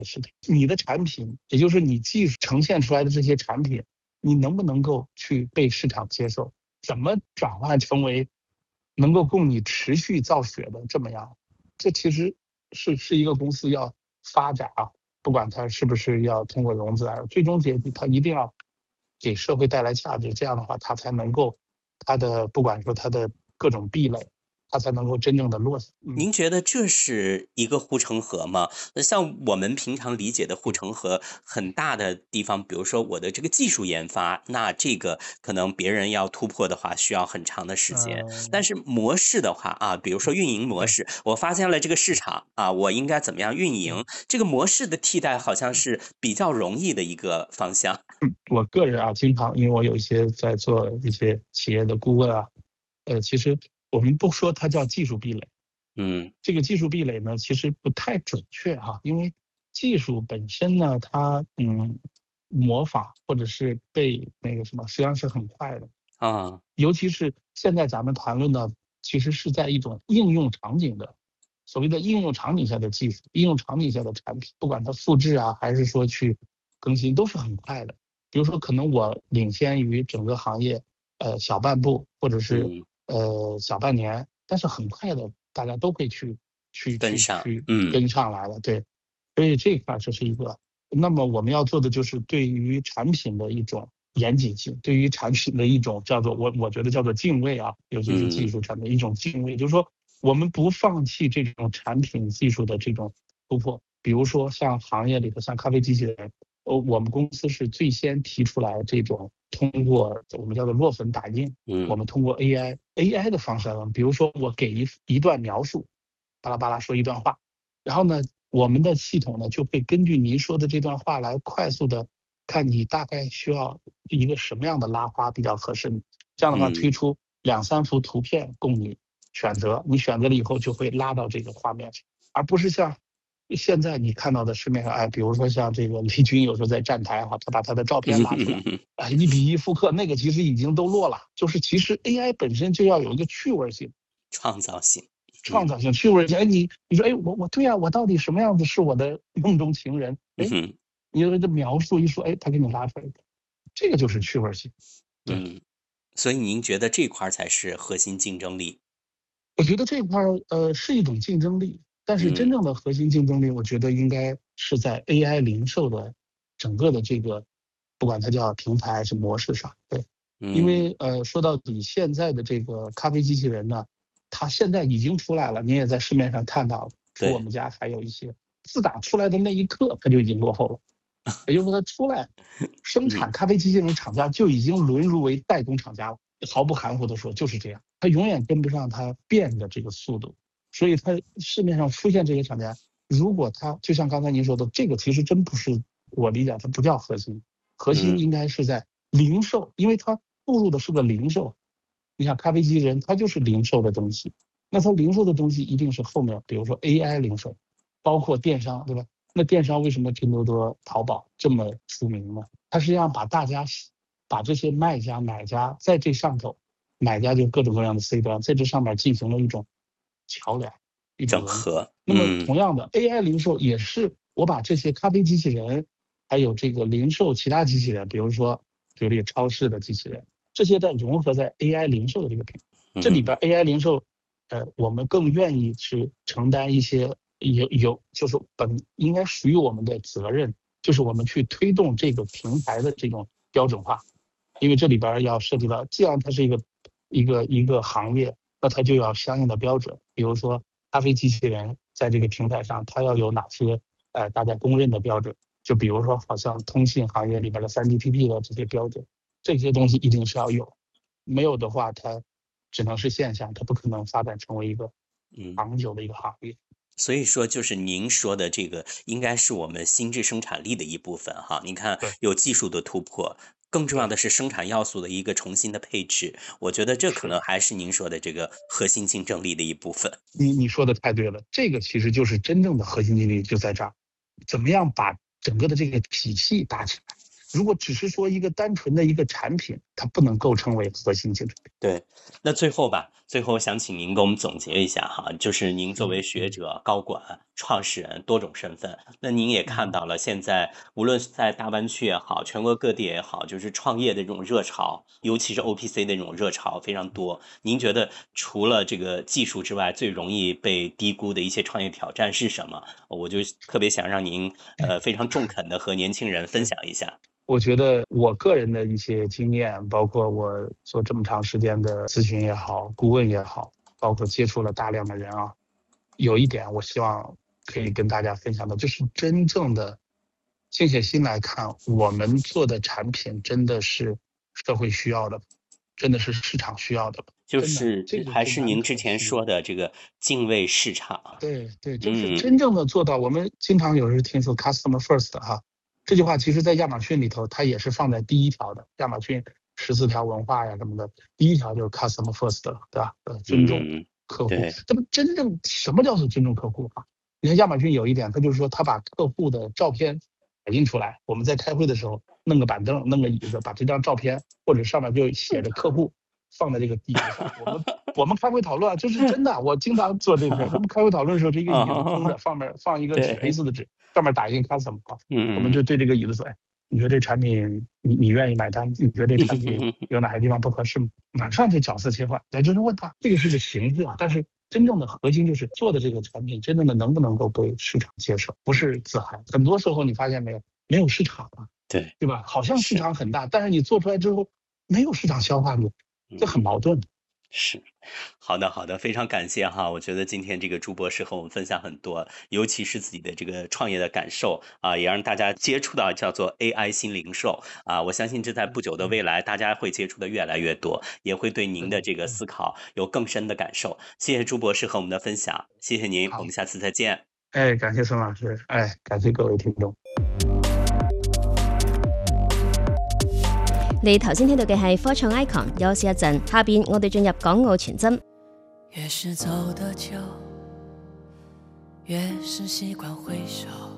市场。你的产品，也就是你技术呈现出来的这些产品，你能不能够去被市场接受？怎么转换成为能够供你持续造血的这么样？这其实是一个公司要发展啊，不管它是不是要通过融资啊，最终结局它一定要给社会带来价值，这样的话它才能够它的不管说它的各种壁垒，它才能够真正的落实。 您觉得这是一个护城河吗？像我们平常理解的护城河，很大的地方，比如说我的这个技术研发，那这个可能别人要突破的话，需要很长的时间。但是模式的话啊，比如说运营模式，我发现了这个市场啊，我应该怎么样运营？这个模式的替代好像是比较容易的一个方向。 我个人啊，经常因为我有一些在做一些企业的顾问啊，其实我们不说它叫技术壁垒，这个技术壁垒呢，其实不太准确哈，因为技术本身呢，它模仿或者是被那个什么，实际上是很快的啊， 尤其是现在咱们谈论的，其实是在一种应用场景的所谓的应用场景下的技术，应用场景下的产品，不管它复制啊，还是说去更新，都是很快的。比如说，可能我领先于整个行业，小半步，或者是嗯， 小半年，但是很快的，大家都会跟上， 跟上来了，对。所以这一块这是一个。那么我们要做的就是对于产品的一种严谨性，对于产品的一种叫做我觉得叫做敬畏啊，尤其是技术产品一种敬畏，就是说我们不放弃这种产品技术的这种突破。比如说像行业里的像咖啡机器人，我们公司是最先提出来这种通过我们叫做落粉打印，我们通过 AI 的方式来，比如说我给一段描述，巴拉巴拉说一段话，然后呢，我们的系统呢就会根据您说的这段话来快速的看你大概需要一个什么样的拉花比较合适，这样的话推出2-3幅图片供你选择，你选择了以后就会拉到这个画面去，而不是像现在你看到的市面上，比如说像这个雷军有时候在站台哈，他把他的照片拉出来，1:1复刻，那个其实已经都落了。就是其实 AI 本身就要有一个趣味性、 创造性， 创造性、趣味性。你说，我对啊，我到底什么样子是我的梦中情人？你有这描述一说，他给你拉出来，这个就是趣味性。对， 所以您觉得这块才是核心竞争力？ 我觉得这块是一种竞争力，但是真正的核心竞争力，我觉得应该是在 AI 零售的整个的这个，不管它叫平台还是模式上。对，因为说到底，现在的这个咖啡机器人呢，它现在已经出来了，你也在市面上看到了，除我们家还有一些，自打出来的那一刻，它就已经落后了。也就是说，它出来生产咖啡机器人厂家就已经沦入为代工厂家了。毫不含糊的说，就是这样，它永远跟不上它变的这个速度，所以它市面上出现这些厂家，如果它就像刚才您说的，这个其实真不是我理解，它不叫核心，核心应该是在零售，因为它步入的是个零售。你想咖啡机器人，它就是零售的东西，那它零售的东西一定是后面，比如说 AI 零售，包括电商，对吧？那电商为什么拼多多、淘宝这么出名呢？它实际上把这些卖家、买家在这上头，买家就各种各样的 C 端，在这上面进行了一种桥梁、一种融合。那么同样的 AI 零售也是我把这些咖啡机器人，还有这个零售其他机器人，比如说这个超市的机器人，这些再融合在 AI 零售的这个平台，这里边 AI 零售，我们更愿意去承担一些就是应该属于我们的责任，就是我们去推动这个平台的这种标准化，因为这里边要涉及到，既然它是一个行业，那它就要相应的标准，比如说咖啡机器人在这个平台上，它要有哪些大家公认的标准，就比如说好像通信行业里边的 3GPP 的这些标准，这些东西一定是要有，没有的话它只能是现象，它不可能发展成为一个长久的一个行业。 所以说，就是您说的这个，应该是我们心智生产力的一部分哈。你看，有技术的突破，更重要的是生产要素的一个重新的配置。我觉得这可能还是您说的这个核心竞争力的一部分。 你说的太对了，这个其实就是真正的核心竞争力就在这儿，怎么样把整个的这个体系搭起来？如果只是说一个单纯的一个产品，它它不能构成为核心竞争力。 对，那最后我想请您给我们总结一下哈，就是您作为学者、高管、创始人多种身份，那您也看到了现在无论是在大湾区也好，全国各地也好，就是创业的这种热潮，尤其是 OPC 的这种热潮非常多。您觉得除了这个技术之外，最容易被低估的一些创业挑战是什么？我就特别想让您非常中肯的和年轻人分享一下。 我觉得我个人的一些经验，包括我做这么长时间的咨询也好，顾问也好，包括接触了大量的人啊，有一点我希望可以跟大家分享的，就是真正的静下心来看，我们做的产品真的是社会需要的，真的是市场需要的。 就是还是您之前说的这个敬畏市场。 对，就是真正的做到。我们经常有时听说 customer first 哈，这句话其实在亚马逊里头，它也是放在第一条的。亚马逊14条文化呀什么的，第一条就是 customer first， 对吧？尊重客户。那么真正什么叫做尊重客户啊？你看亚马逊有一点，它就是说它把客户的照片打印出来，我们在开会的时候弄个板凳、弄个椅子，把这张照片或者上面就写着客户放在这个地板上。我们开会讨论就是真的，我经常做这个。我们开会讨论的时候，这个椅子空着，放一个纸，黑色的纸，上面打印 customer。我们就对这个椅子说，哎，你觉得这产品你愿意买单？你觉得这产品有哪些地方不合适吗？马上就角色切换，也就是问他，这个是个形式啊，但是真正的核心就是做的这个产品真正的能不能够被市场接受，不是自嗨。很多时候你发现没有市场啊，对吧？好像市场很大，但是你做出来之后没有市场消化力，这很矛盾。 是，好的，非常感谢哈。我觉得今天这个朱博士和我们分享很多，尤其是自己的这个创业的感受啊，也让大家接触到叫做 AI 新零售啊。我相信这在不久的未来，大家会接触的越来越多，也会对您的这个思考有更深的感受。谢謝朱博士和我們的分享，謝謝您，我們下次再見。 哎，感謝孫老師，哎，感謝各位聽眾。 你頭先聽到嘅係科創 icon， 休息一陣，下邊我哋進入港澳傳真。 越是走得久，越是習慣回首。